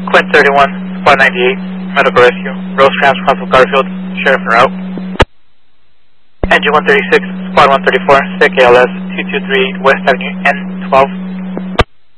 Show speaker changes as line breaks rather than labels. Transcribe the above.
Quint 31, Squad 98, medical rescue. Rosecrans, Crossville, Garfield, sheriff en route. Engine 136, Squad 134, sick ALS, 223 West Avenue, N12.